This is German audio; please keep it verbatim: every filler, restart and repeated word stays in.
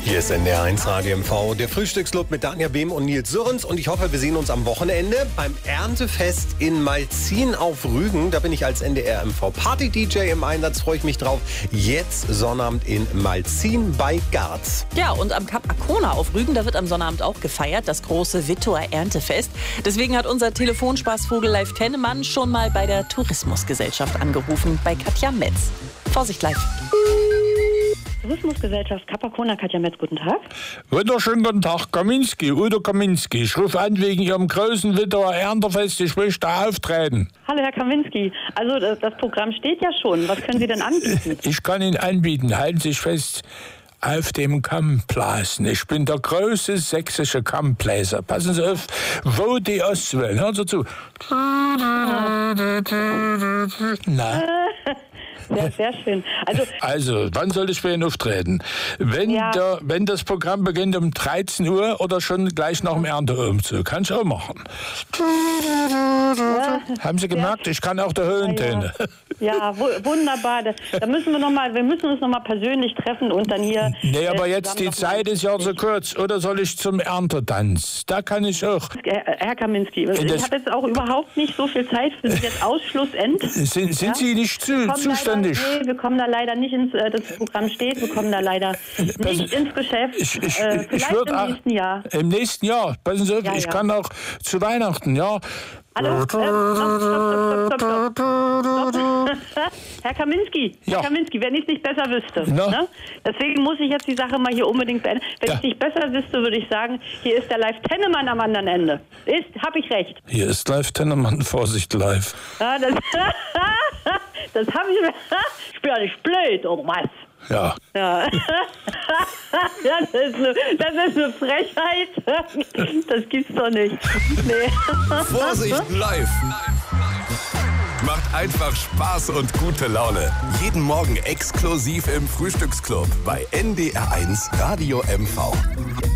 Hier ist N D R eins Radio M V, der Frühstücksclub mit Daniel Behm und Nils Sörens. Und ich hoffe, wir sehen uns am Wochenende beim Erntefest in Malzin auf Rügen. Da bin ich als N D R M V Party-D J im Einsatz, freue ich mich drauf. Jetzt Sonnabend in Malzin bei Garz. Ja, und am Kap Arkona auf Rügen, da wird am Sonnabend auch gefeiert, das große Wittower Erntefest. Deswegen hat unser Telefonspaßvogel Leif Tennemann schon mal bei der Tourismusgesellschaft angerufen, bei Katja Metz. Vorsicht, Leif. Tourismusgesellschaft Kap Arkona, Katja Metz, guten Tag. Wunderschönen guten Tag, Kaminski, Udo Kaminski. Ich rufe an wegen Ihrem großen Wittower Erntefest. Ich möchte auftreten. Hallo, Herr Kaminski. Also, das, das Programm steht ja schon. Was können Sie denn anbieten? Ich kann Ihnen anbieten, halten Sie sich fest, auf dem Kammblasen. Ich bin der große sächsische Kammbläser. Passen Sie auf, wo die Ostwellen. Hören Sie zu. Na? Sehr, sehr schön. Also, Also, wann soll ich für ihn auftreten? Wenn, Ja. der, wenn das Programm beginnt um dreizehn Uhr oder schon gleich nach dem Ernteumzug. Kann ich auch machen. Haben Sie gemerkt, ich kann auch der Höhentöne. ja, wu- wunderbar. Da, da müssen wir noch mal, wir müssen uns noch mal persönlich treffen und dann hier. Nee, aber äh, jetzt zusammen die noch mal Zeit ist ja so kurz. Oder soll ich zum Erntetanz? Da kann ich auch. Herr, Herr Kaminski, ich das- habe jetzt auch überhaupt nicht so viel Zeit für Sie jetzt Ausschlussend. Sind, sind Ja? Sie nicht Wir zu, kommen zuständig? Leider, nee, wir kommen da leider nicht ins, äh, das Programm steht, wir kommen da leider nicht ins Geschäft. Ich, ich, äh, ich vielleicht würd im auch- nächsten Jahr. Im nächsten Jahr. Passen Sie auf, Ja, ich ja. kann auch zu Weihnachten, ja. Hallo? Äh, stopp, stopp, stopp, stopp, stopp, stopp. Herr Kaminski, Ja. Herr Kaminski, wenn ich es nicht besser wüsste. Na? Ne? Deswegen muss ich jetzt die Sache mal hier unbedingt beenden. Wenn Ja. ich es nicht besser wüsste, würde ich sagen, hier ist der Leif Tennemann am anderen Ende. Ist, hab ich recht. Hier ist live Tennemann, Vorsicht live. Ja, das das habe ich mir. Ich bin ja nicht blöd, oder was? Ja. Ja. ja, das ist eine, das ist eine Frechheit. Das gibt's doch nicht. Nee. Vorsicht live! Macht einfach Spaß und gute Laune. Jeden Morgen exklusiv im Frühstücksclub bei N D R eins Radio M V.